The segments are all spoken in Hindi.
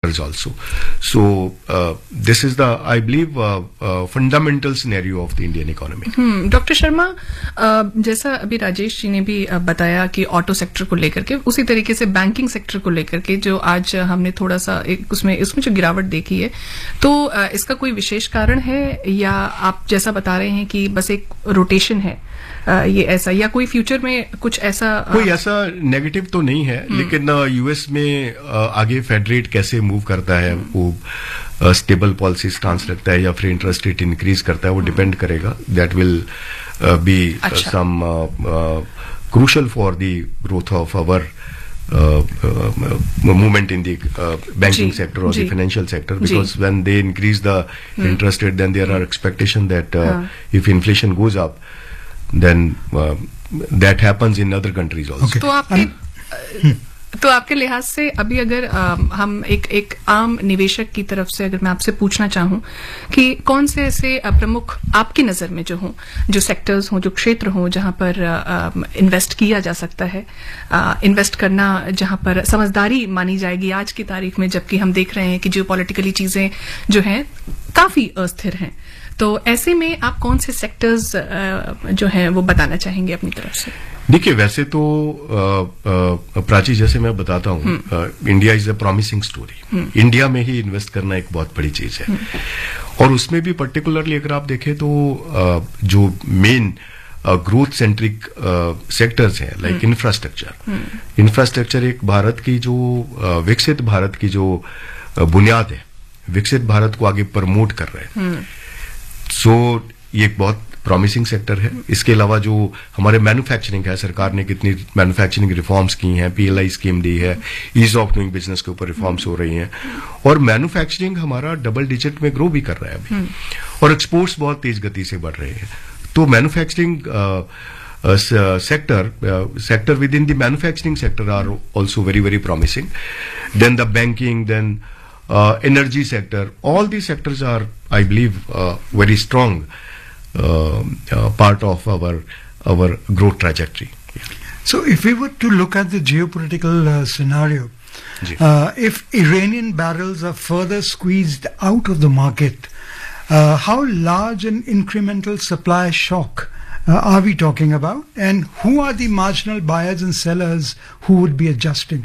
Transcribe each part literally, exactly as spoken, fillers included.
numbers also. So uh, this is the, I believe, uh, uh, fundamental scenario of the Indian economy. Hmm doctor Sharma, जैसा अभी राजेश जी ने भी बताया कि ऑटो सेक्टर को लेकर के, उसी तरीके से बैंकिंग सेक्टर को लेकर के जो आज हमने थोड़ा सा एक उसमें उसमें जो गिरावट देखी है, तो इसका कोई विशेष कारण है या आप जैसा बता रहे हैं कि बस एक रोटेशन है, ये ऐसा, या कोई फ्यूचर में कुछ ऐसा? कोई ऐसा नेगेटिव तो नहीं है, लेकिन यूएस में आगे फेड रेट कैसे मूव करता है, वो स्टेबल पॉलिसी स्टांस रखता है या फिर इंटरेस्ट रेट इंक्रीज करता है, वो डिपेंड करेगा. That will be some crucial for the growth of our movement in the uh, banking G, sector or G, the financial sector, because G. when they increase the hmm. interest rate, then there are expectation that uh, uh. if inflation goes up, then uh, that happens in other countries also. Okay. तो आपके um, तो आपके लिहाज से अभी अगर आ, हम एक एक आम निवेशक की तरफ से अगर मैं आपसे पूछना चाहूं कि कौन से ऐसे प्रमुख आपकी नजर में जो हों, जो सेक्टर्स हों, जो क्षेत्र हों जहां पर आ, इन्वेस्ट किया जा सकता है, आ, इन्वेस्ट करना जहां पर समझदारी मानी जाएगी आज की तारीख में, जबकि हम देख रहे हैं कि जियो पॉलिटिकली चीजें जो हैं काफी अस्थिर हैं, तो ऐसे में आप कौन से सेक्टर्स जो हैं वो बताना चाहेंगे अपनी तरफ से? देखिए, वैसे तो प्राची, जैसे मैं बताता हूँ, India is a promising story. India में ही इन्वेस्ट करना एक बहुत बड़ी चीज है, और उसमें भी पर्टिकुलरली अगर आप देखें तो uh, जो मेन ग्रोथ सेंट्रिक सेक्टर्स हैं, लाइक इंफ्रास्ट्रक्चर. इंफ्रास्ट्रक्चर एक भारत की जो uh, विकसित भारत की जो uh, बुनियाद है, विकसित भारत को आगे प्रमोट कर रहे हैं. सो so, ये एक बहुत प्रॉमिसिंग सेक्टर है. इसके अलावा जो हमारे मैन्युफैक्चरिंग है, सरकार ने कितनी मैन्युफैक्चरिंग रिफॉर्म्स की हैं, पीएलआई स्कीम दी है, ईज ऑफ डूइंग बिजनेस के ऊपर रिफॉर्म्स हो रही हैं, और मैन्युफैक्चरिंग हमारा डबल डिजिट में ग्रो भी कर रहा है अभी, और एक्सपोर्ट्स बहुत तेज गति से बढ़ रहे हैं. तो manufacturing sector sector with in the manufacturing sector are also very very promising. Then the banking, then energy sector, all the sectors are, I believe, very strong Uh, uh, part of our our growth trajectory. Yeah. So, if we were to look at the geopolitical uh, scenario, uh, if Iranian barrels are further squeezed out of the market, uh, how large an incremental supply shock uh, are we talking about, and who are the marginal buyers and sellers who would be adjusting?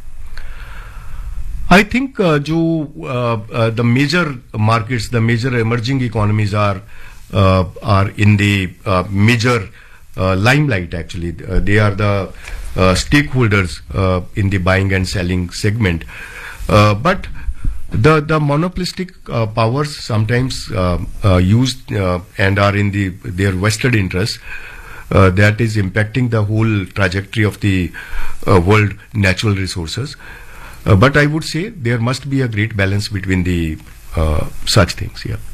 I think uh, jo, uh, uh, the major markets, the major emerging economies are Uh, are in the uh, major uh, limelight. Actually, uh, they are the uh, stakeholders uh, in the buying and selling segment. Uh, but the the monopolistic uh, powers sometimes uh, uh, used uh, and are in the their vested interests uh, that is impacting the whole trajectory of the uh, world natural resources. Uh, but I would say there must be a great balance between the uh, such things. Yeah.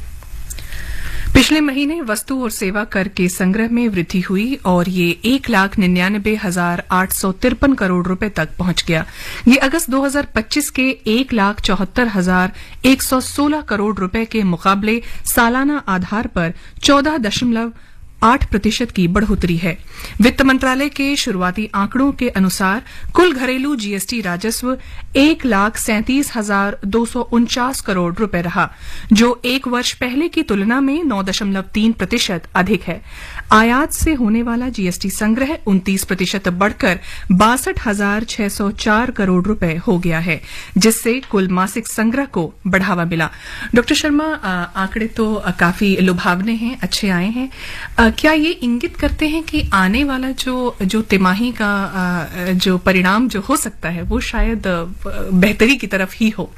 पिछले महीने वस्तु और सेवा कर के संग्रह में वृद्धि हुई और ये एक लाख निन्यानबे हजार आठ सौ तिरपन करोड़ रुपए तक पहुंच गया. ये अगस्त दो हजार पच्चीस के एक लाख चौहत्तर हजार एक सौ सोलह करोड़ रुपए के मुकाबले सालाना आधार पर चौदह दशमलव आठ प्रतिशत की बढ़ोतरी है. वित्त मंत्रालय के शुरुआती आंकड़ों के अनुसार कुल घरेलू जीएसटी राजस्व एक लाख सैंतीस हजार दो सौ उनचास करोड़ रुपए रहा, जो एक वर्ष पहले की तुलना में नौ दशमलव तीन प्रतिशत अधिक है. आयात से होने वाला जीएसटी संग्रह उनतीस प्रतिशत बढ़कर बासठ हजार छह सौ चार करोड़ रुपए हो गया है, जिससे कुल मासिक संग्रह को बढ़ावा मिला. डॉक्टर शर्मा, आंकड़े तो काफी लुभावने हैं, अच्छे आए हैं. क्या ये इंगित करते हैं कि आने वाला जो जो तिमाही का जो परिणाम जो हो सकता है वो शायद बेहतरी की तरफ ही हो?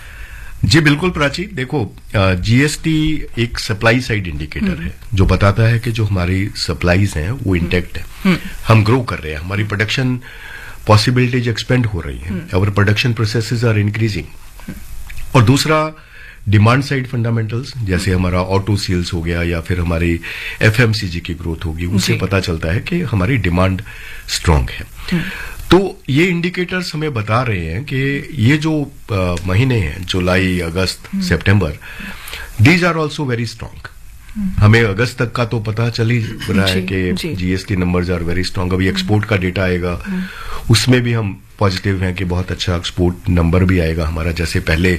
जी बिल्कुल प्राची. देखो, जीएसटी एक सप्लाई साइड इंडिकेटर है जो बताता है कि जो हमारी सप्लाईज हैं वो इंटैक्ट है, हम ग्रो कर रहे हैं, हमारी प्रोडक्शन पॉसिबिलिटीज एक्सपेंड हो रही हैं, our production processes are increasing. और दूसरा डिमांड साइड फंडामेंटल्स, जैसे हमारा ऑटो सेल्स हो गया या फिर हमारी एफएमसीजी की ग्रोथ होगी, उससे पता चलता है कि हमारी डिमांड स्ट्रांग है. तो ये इंडिकेटर्स हमें बता रहे हैं कि ये जो आ, महीने हैं, जुलाई, अगस्त, सितंबर, these are also very strong. हमें अगस्त तक का तो पता चल ही रहा है कि GST numbers are very strong. अभी एक्सपोर्ट का डेटा आएगा, उसमें भी हम पॉजिटिव हैं कि बहुत अच्छा एक्सपोर्ट नंबर भी आएगा हमारा, जैसे पहले